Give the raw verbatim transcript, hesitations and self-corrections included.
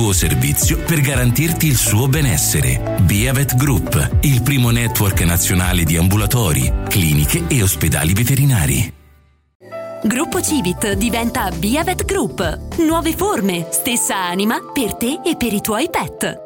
tuo servizio per garantirti il suo benessere. Biavet Group, il primo network nazionale di ambulatori, cliniche e ospedali veterinari. Gruppo Civit diventa Biavet Group. Nuove forme, stessa anima per te e per i tuoi pet.